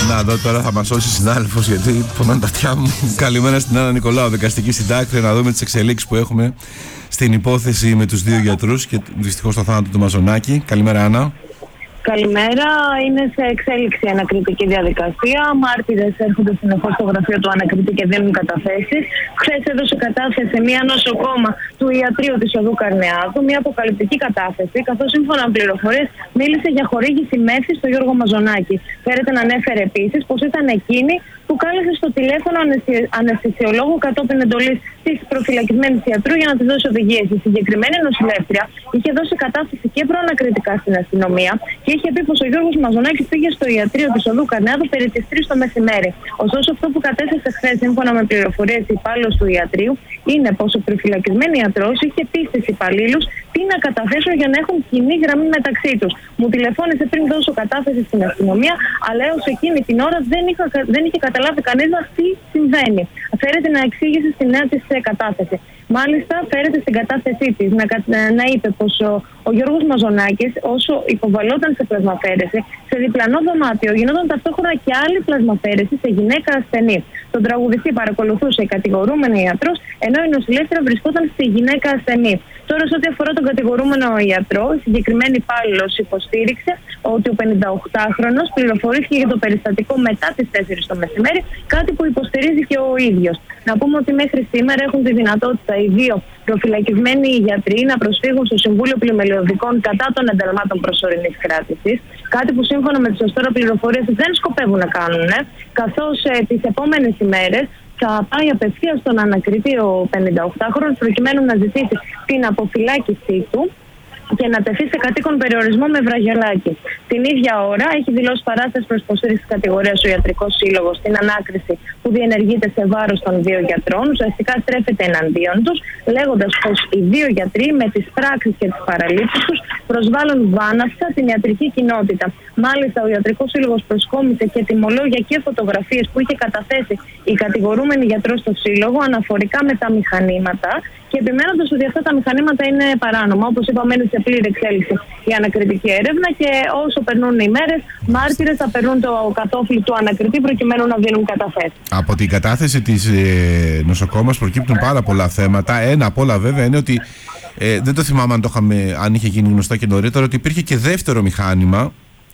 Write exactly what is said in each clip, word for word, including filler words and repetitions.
Να δω τώρα, θα μας σώσει συνάδελφος γιατί πονάνε τα αυτιά μου. Καλημέρα στην Άννα Νικολάου, δικαστική συντάκτρια, να δούμε τις εξελίξεις που έχουμε στην υπόθεση με τους δύο γιατρούς και δυστυχώς το θάνατο του Μαζονάκη. Καλημέρα, Άννα. Καλημέρα. Είναι σε εξέλιξη η ανακριτική διαδικασία. Μάρτυρες έρχονται συνεχώς στο γραφείο του ανακριτή και δίνουν καταθέσεις. Χθες έδωσε κατάθεση μια νοσοκόμα του ιατρείου της οδού Καρνεάδου, μια αποκαλυπτική κατάθεση, καθώς σύμφωνα με πληροφορίες μίλησε για χορήγηση μέθης στο Γιώργο Μαζονάκη. Φέρεται να ανέφερε επίσης πως ήταν εκείνη που κάλεσε στο τηλέφωνο αναισθησιολόγου κατόπιν εντολής της προφυλακισμένης ιατρού για να της δώσει οδηγίες. Η συγκεκριμένη νοσηλεύτρια είχε δώσει κατάθεση και προανακριτικά στην αστυνομία και είχε πει πως ο Γιώργος Μαζονάκης πήγε στο ιατρείο της οδού Καρνεάδου περί τις τρεις το μεσημέρι. Ωστόσο, αυτό που κατέθεσε χθες, σύμφωνα με πληροφορίες υπάλληλος του ιατρείου, είναι πως ο προφυλακισμένος ιατρός είχε πει στους υπαλλήλους τι να καταθέσουν για να έχουν κοινή γραμμή μεταξύ τους. Μου τηλεφώνησε πριν δώσω κατάθεση στην αστυνομία, αλλά έως εκείνη την ώρα δεν, είχα, δεν είχε καταλάβει κανείς τι συμβαίνει. Φέρεται να εξήγησε στη νέα της κατάθεση. Μάλιστα, φέρεται στην κατάθεσή της να, να είπε πως ο, ο Γιώργος Μαζονάκης, όσο υποβαλόταν σε πλασμαφέρεση, σε διπλανό δωμάτιο γινόταν ταυτόχρονα και άλλη πλασμαφέρεση σε γυναίκα ασθενή. Τον τραγουδιστή παρακολουθούσε η κατηγορούμενη ιατρός, ενώ η νοσηλεύτρια βρισκόταν στη γυναίκα ασθενή. Τώρα, σε ό,τι αφορά τον κατηγορούμενο ιατρό, η συγκεκριμένη υπάλληλος υποστήριξε ότι ο πενηνταοκτάχρονος πληροφορήθηκε για το περιστατικό μετά τις τέσσερις το μεσημέρι, κάτι που υποστηρίζει και ο ίδιος. Να πούμε ότι μέχρι σήμερα έχουν τη δυνατότητα οι δύο προφυλακισμένοι γιατροί να προσφύγουν στο Συμβούλιο Πλημελιωδικών κατά των ενταλμάτων προσωρινής κράτησης, κάτι που σύμφωνα με τις ως τώρα πληροφορίες δεν σκοπεύουν να κάνουν, καθώς ε, τις επόμενες ημέρες θα πάει απευθείας στον ανακριτή ο πενηνταοκτάχρονος προκειμένου να ζητήσει την αποφυλάκησή του και να τεθεί σε κατοίκον περιορισμό με βραγιολάκι. Την ίδια ώρα έχει δηλώσει παράσταση προς υποστήριξη της κατηγορίας ο Ιατρικός Σύλλογος στην ανάκριση που διενεργείται σε βάρος των δύο γιατρών. Ουσιαστικά στρέφεται εναντίον τους, λέγοντας πως οι δύο γιατροί με τις πράξεις και τις παραλήψεις τους προσβάλλουν βάναυστα την ιατρική κοινότητα. Μάλιστα, ο Ιατρικός Σύλλογος προσκόμισε και τιμολόγια και φωτογραφίες που είχε καταθέσει η κατηγορούμενη γιατρός στο Σύλλογο αναφορικά με τα μηχανήματα και επιμένοντας ότι αυτά τα μηχανήματα είναι παράνομα. Όπως είπαμε, είναι σε πλήρη εξέλιξη η ανακριτική έρευνα και όσο περνούν οι μέρες, μάρτυρες θα περνούν το κατόφλι του ανακριτή προκειμένου να δίνουν καταθέσεις. Από την κατάθεση της ε, νοσοκόμας προκύπτουν πάρα πολλά θέματα. Ένα από όλα, βέβαια, είναι ότι ε, δεν το θυμάμαι αν, το είχαμε, αν είχε γίνει γνωστό και νωρίτερα, ότι υπήρχε και δεύτερο μηχάνημα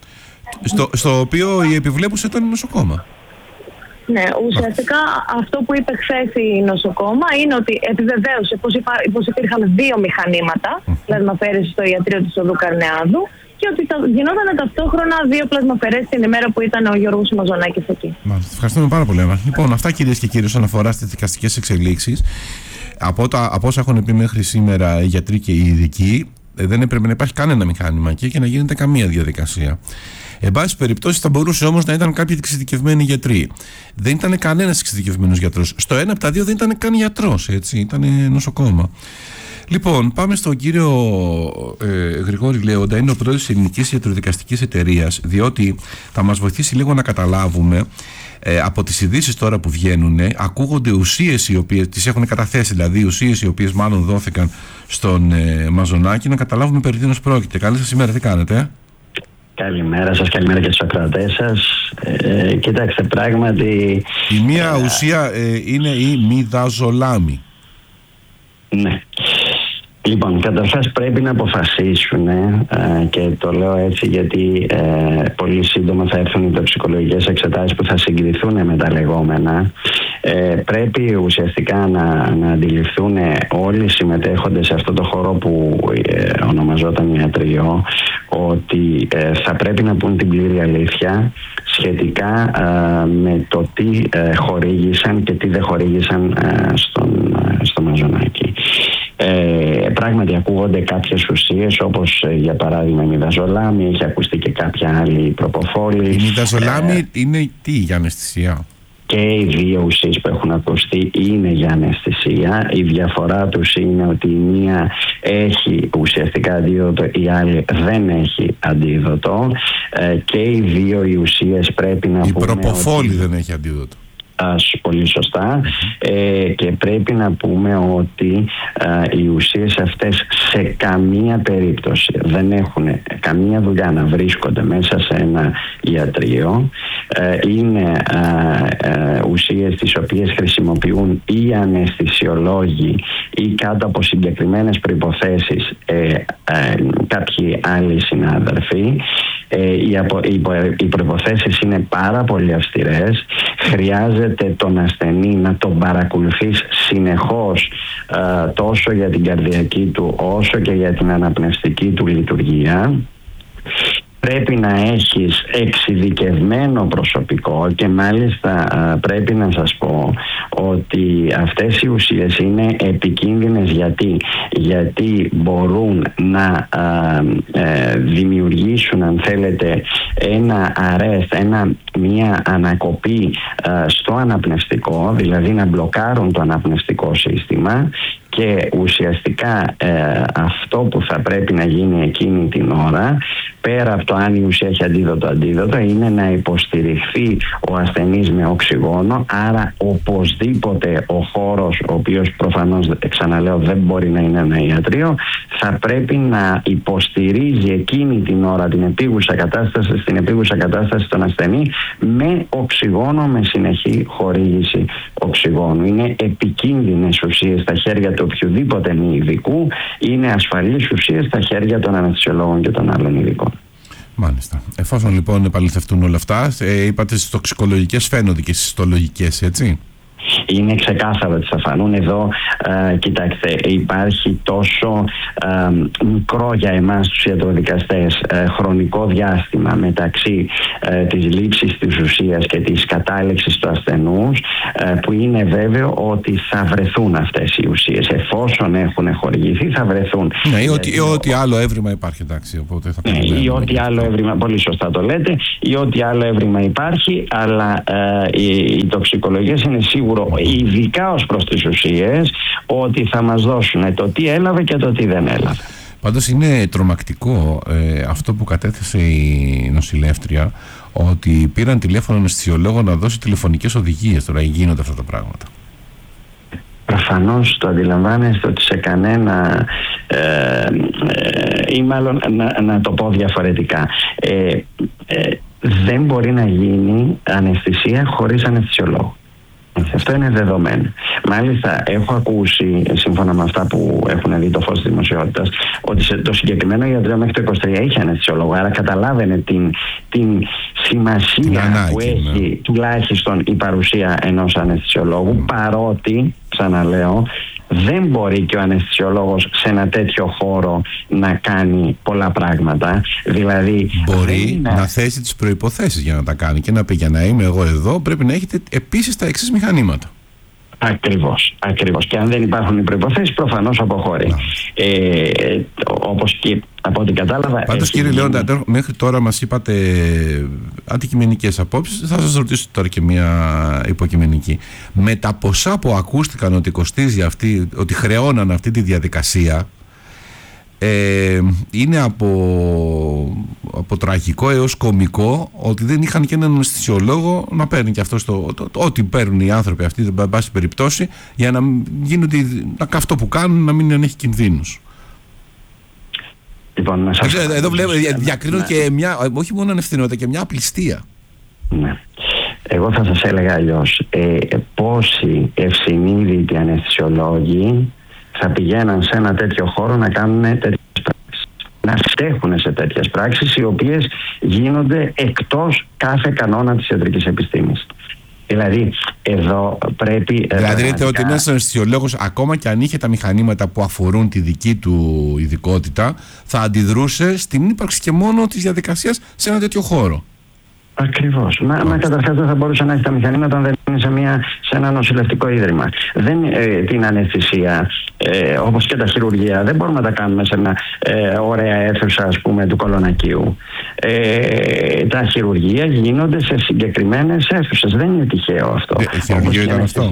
στο, στο οποίο η επιβλέπουσα ήταν νοσοκόμα. Ναι, ουσιαστικά αυτό που είπε χθες η νοσοκόμα είναι ότι επιβεβαίωσε πως, υπά, πως υπήρχαν δύο μηχανήματα πλασμαφέρεσης στο ιατρείο της οδού Καρνεάδου και ότι τα, γινόταν ταυτόχρονα δύο πλασμαφέρεσεις την ημέρα που ήταν ο Γιώργος Μαζονάκης εκεί. Μάλιστα, ευχαριστούμε πάρα πολύ. Λοιπόν, αυτά κυρίες και κύριοι όσον αφορά στις δικαστικές εξελίξεις. Από, τα, από όσα έχουν πει μέχρι σήμερα οι γιατροί και οι ειδικοί, δεν έπρεπε να υπάρχει κανένα μηχάνημα εκεί και να γίνεται καμία διαδικασία. Εν πάση περιπτώσει, θα μπορούσε όμως να ήταν κάποιοι εξειδικευμένοι γιατροί. Δεν ήταν κανένας εξειδικευμένος γιατρός. Στο ένα από τα δύο δεν ήταν καν γιατρός, έτσι, ήταν νοσοκόμα. Λοιπόν, πάμε στον κύριο ε, Γρηγόρη Λέοντα, είναι ο πρόεδρος της Ελληνικής Ιατροδικαστικής Εταιρείας, διότι θα μας βοηθήσει λίγο να καταλάβουμε ε, από τις ειδήσεις τώρα που βγαίνουν, ακούγονται ουσίες οι οποίες τις έχουν καταθέσει, δηλαδή ουσίες οι οποίες μάλλον δόθηκαν στον ε, Μαζονάκη, να καταλάβουμε περί τίνος πρόκειται. Καλή σας ημέρα, τι κάνετε? Ε? Καλημέρα σας, καλημέρα και στους ακροατές σας. Ε, κοιτάξτε, πράγματι... Η μία ε, ουσία ε, είναι η μιδαζολάμη. Ναι. Λοιπόν, καταρχάς πρέπει να αποφασίσουν ε, και το λέω έτσι γιατί ε, πολύ σύντομα θα έρθουν οι τοξικολογικές εξετάσεις που θα συγκριθούν με τα λεγόμενα. Ε, πρέπει ουσιαστικά να, να αντιληφθούν όλοι οι συμμετέχοντες σε αυτό το χώρο που ε, ονομαζόταν ιατριό ότι ε, θα πρέπει να πούν την πλήρη αλήθεια σχετικά ε, με το τι ε, χορήγησαν και τι δεν χορήγησαν ε, στον, ε, στο Μαζονάκη. Ε, πράγματι ακούγονται κάποιες ουσίες όπως ε, για παράδειγμα η μιδαζολάμη, έχει ακουστεί και κάποια άλλη προποφόλη. Η μιδαζολάμη ε, είναι τι για αναισθησία? Και οι δύο ουσίες που έχουν ακουστεί είναι για αναισθησία. Η διαφορά τους είναι ότι η μία έχει ουσιαστικά αντίδοτο, η άλλη δεν έχει αντίδοτο ε, και οι δύο οι ουσίες πρέπει να η πούμε... Η προποφόλη ότι... δεν έχει αντίδοτο. Πολύ σωστά ε, και πρέπει να πούμε ότι ε, οι ουσίες αυτές σε καμία περίπτωση δεν έχουν καμία δουλειά να βρίσκονται μέσα σε ένα ιατρείο ε, είναι ε, ε, ουσίες τις οποίες χρησιμοποιούν ή αναισθησιολόγοι ή κάτω από συγκεκριμένες προϋποθέσεις ε, ε, κάποιοι άλλοι συνάδελφοι. Ε, οι, απο, οι, οι προϋποθέσεις είναι πάρα πολύ αυστηρές. Χρειάζεται τον ασθενή να τον παρακολουθείς συνεχώς, ε, τόσο για την καρδιακή του όσο και για την αναπνευστική του λειτουργία. Πρέπει να έχεις εξειδικευμένο προσωπικό και μάλιστα πρέπει να σας πω ότι αυτές οι ουσίες είναι επικίνδυνες. Γιατί, γιατί μπορούν να ε, δημιουργήσουν, αν θέλετε, ένα αρέστ, ένα, μια ανακοπή ε, στο αναπνευστικό, δηλαδή να μπλοκάρουν το αναπνευστικό σύστημα. Και ουσιαστικά ε, αυτό που θα πρέπει να γίνει εκείνη την ώρα, πέρα από το αν η ουσία έχει αντίδοτο αντίδοτο, είναι να υποστηριχθεί ο ασθενής με οξυγόνο. Άρα οπωσδήποτε ο χώρος, ο οποίος προφανώς, ξαναλέω, δεν μπορεί να είναι ένα ιατρείο, θα πρέπει να υποστηρίζει εκείνη την ώρα την επίγουσα κατάσταση, στην επίγουσα κατάσταση τον ασθενή με οξυγόνο, με συνεχή χορήγηση οξυγόνου. Είναι επικίνδυνες ουσίες στα χέρια του οποιοδήποτε μη ειδικού, είναι ασφαλείς ουσίες στα χέρια των αναισθησιολόγων και των άλλων ειδικών. Μάλιστα. Εφόσον λοιπόν επαληθευτούν όλα αυτά, ε, είπατε στις τοξικολογικές φαίνονται και στις ιστολογικές, έτσι? Είναι ξεκάθαρο ότι θα φανούν εδώ. Ε, κοιτάξτε, υπάρχει τόσο ε, μικρό για εμάς τους ιατροδικαστές ε, χρονικό διάστημα μεταξύ ε, της λήψης της ουσίας και της κατάληξης του ασθενούς, ε, που είναι βέβαιο ότι θα βρεθούν αυτές οι ουσίες. Εφόσον έχουν χορηγηθεί, θα βρεθούν. Ναι, ή ό,τι, ό,τι άλλο έβριμα υπάρχει, εντάξει. Οπότε θα ναι, ή ό,τι άλλο έβριμα, πολύ σωστά το λέτε, ή ό,τι άλλο έβριμα υπάρχει, αλλά ε, οι, οι τοξικολογίες είναι σίγουρο, ειδικά ως προς τις ουσίες, ότι θα μας δώσουν το τι έλαβε και το τι δεν έλαβε. Πάντως είναι τρομακτικό ε, αυτό που κατέθεσε η νοσηλεύτρια, ότι πήραν τηλέφωνο αναισθησιολόγο να δώσει τηλεφωνικές οδηγίες. Τώρα γίνονται αυτά τα πράγματα. Προφανώς το αντιλαμβάνεστε ότι σε κανένα ε, ε, ή μάλλον να, να το πω διαφορετικά, ε, ε, δεν μπορεί να γίνει αναισθησία χωρίς αναισθησιολόγο. Αυτό είναι δεδομένο. Μάλιστα έχω ακούσει, σύμφωνα με αυτά που έχουν δει το φως της δημοσιότητας, ότι σε το συγκεκριμένο ιατρείο μέχρι το είκοσι τρία είχε αναισθησιολόγο. Άρα καταλάβαινε την, την σημασία την ανάγκη, που έχει, ναι, τουλάχιστον η παρουσία ενός αναισθησιολόγου, mm. παρότι, ξαναλέω, δεν μπορεί και ο αναισθησιολόγος σε ένα τέτοιο χώρο να κάνει πολλά πράγματα. Δηλαδή μπορεί είναι... να θέσει τις προϋποθέσεις για να τα κάνει και να πει: για να είμαι εγώ εδώ πρέπει να έχετε επίσης τα εξής μηχανήματα. Ακριβώς, ακριβώς. Και αν δεν υπάρχουν οι προϋποθέσεις, προφανώς αποχωρεί. Ε, όπως και από ό,τι κατάλαβα. Πάντως, κύριε γίνει... Λέοντα, μέχρι τώρα μας είπατε αντικειμενικές απόψεις. Θα σας ρωτήσω τώρα και μια υποκειμενική. Με τα ποσά που ακούστηκαν ότι κοστίζει αυτή, ότι χρεώναν αυτή τη διαδικασία, Ε, είναι από, από τραγικό έως κωμικό ότι δεν είχαν και έναν αισθησιολόγο να παίρνει και αυτό το, το, το, ό,τι παίρνουν οι άνθρωποι αυτοί, εν πάση περιπτώσει, για να γίνονται, να αυτό που κάνουν να μην έχει κινδύνους. Λοιπόν, να σας... Εδώ βλέπω, διακρίνω ναι. και μια, όχι μόνο ανευθυνότητα, και μια απληστία. Ναι. Εγώ θα σας έλεγα αλλιώς. Ε, πόσοι ευσυνείδητοι αναισθησιολόγοι θα πηγαίναν σε ένα τέτοιο χώρο να κάνουν τέτοιες πράξεις, να στέχουν σε τέτοιες πράξεις οι οποίες γίνονται εκτός κάθε κανόνα της ιατρικής επιστήμης. Δηλαδή, εδώ πρέπει... Δηλαδή, λέτε ότι ένας αναισθησιολόγος, ακόμα και αν είχε τα μηχανήματα που αφορούν τη δική του ειδικότητα, θα αντιδρούσε στην ύπαρξη και μόνο της διαδικασίας σε ένα τέτοιο χώρο. Ακριβώς. Μα, μα καταρχάς δεν θα μπορούσε να έχει τα μηχανήματα αν δεν είναι σε, μια, σε ένα νοσηλευτικό ίδρυμα. Δεν, ε, την αναισθησία, ε, όπως και τα χειρουργία, δεν μπορούμε να τα κάνουμε σε μια ε, ωραία αίθουσα, ας πούμε, του κολονακίου. Ε, τα χειρουργία γίνονται σε συγκεκριμένες αίθουσες. Δεν είναι τυχαίο αυτό. Ε, χειρουργείο ήταν αυτό.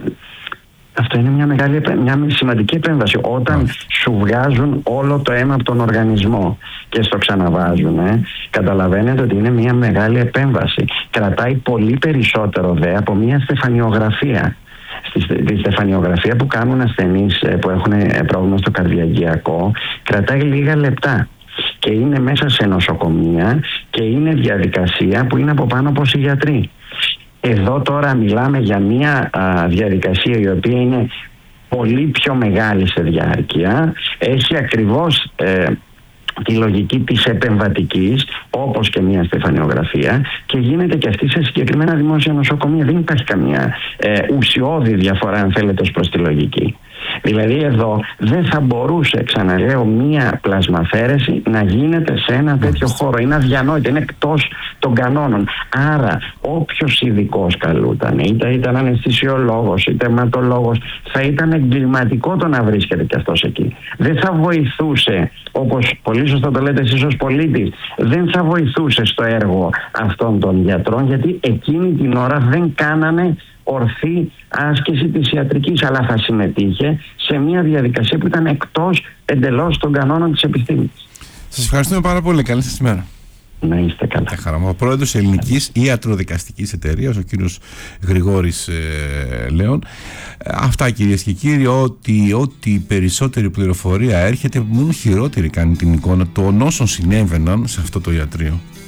Αυτό είναι μια μεγάλη, μια σημαντική επέμβαση. Όταν yeah. σου βγάζουν όλο το αίμα από τον οργανισμό και στο ξαναβάζουν, ε, καταλαβαίνετε ότι είναι μια μεγάλη επέμβαση. Κρατάει πολύ περισσότερο δε από μια στεφανιογραφία. Στη στεφανιογραφία που κάνουν ασθενείς που έχουν πρόβλημα στο καρδιαγγειακό κρατάει λίγα λεπτά. Και είναι μέσα σε νοσοκομεία και είναι διαδικασία που είναι από πάνω όπως οι γιατροί. Εδώ τώρα μιλάμε για μια α, διαδικασία η οποία είναι πολύ πιο μεγάλη σε διάρκεια, έχει ακριβώς ε, τη λογική της επεμβατικής, όπως και μια στεφανιογραφία, και γίνεται και αυτή σε συγκεκριμένα δημόσια νοσοκομεία. Δεν υπάρχει καμία ε, ουσιώδη διαφορά, αν θέλετε, ως προς τη λογική. Δηλαδή εδώ δεν θα μπορούσε, ξαναλέω, μία πλασμαφαίρεση να γίνεται σε ένα τέτοιο χώρο. Είναι αδιανόητο, είναι εκτός των κανόνων. Άρα όποιος ειδικός καλούταν, είτε ήταν αναισθησιολόγος είτε αιματολόγος, θα ήταν εγκληματικό το να βρίσκεται και αυτός εκεί. Δεν θα βοηθούσε, όπως πολύ σωστά το λέτε εσείς ως πολίτης, δεν θα βοηθούσε στο έργο αυτών των γιατρών, γιατί εκείνη την ώρα δεν κάνανε ορθή άσκηση της ιατρικής, αλλά θα συμμετείχε σε μια διαδικασία που ήταν εκτός εντελώς των κανόνων της επιστήμης. Σας ευχαριστούμε πάρα πολύ. Καλή σας ημέρα. Να είστε καλά. Ο πρόεδρος Ελληνικής Ιατροδικαστικής Εταιρείας, ο κύριος Γρηγόρης ε, Λέων. Αυτά, κυρίες και κύριοι, ότι ό,τι περισσότερη πληροφορία έρχεται, μόνο χειρότερη κάνει την εικόνα των όσων συνέβαιναν σε αυτό το ιατρείο.